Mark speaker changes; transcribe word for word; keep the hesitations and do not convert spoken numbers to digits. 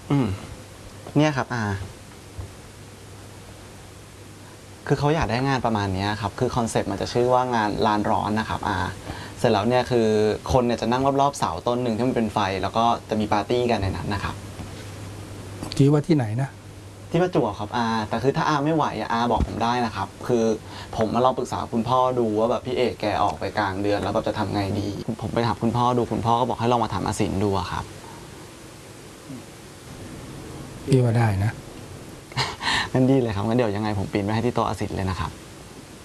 Speaker 1: อืมเนี่ยครับอาคือเขาอยากได้งานประมาณนี้ครับคือคอนเซปต์มันจะชื่อว่างานลานร้อนนะครับอาเสร็จแล้วเนี่ยคือคนเนี่ยจะนั่งรอบๆเสาต้นหนึ่งที่มันเป็นไฟแล้วก็จะมีปาร์ตี้กันในนั้นนะครับ
Speaker 2: คิดว่าที่ไหนนะ
Speaker 1: ที่ประจวบครับอาแต่คือถ้าอาไม่ไหวอาบอกผมได้นะครับคือผมมาลองปรึกษาคุณพ่อดูว่าแบบพี่เอกแกออกไปกลางเดือนแล้วแบบจะทำไงดีผมไปถามคุณพ่อดูคุณพ่อก็บอกให้ลองมาถามอาสินดูครับ
Speaker 2: พี่ว่าได้นะ
Speaker 1: งั้นดีเลยครับงั้นเดี๋ยวยังไงผมปีนไปให้ที่โต๊ะอาสินเลยนะครับ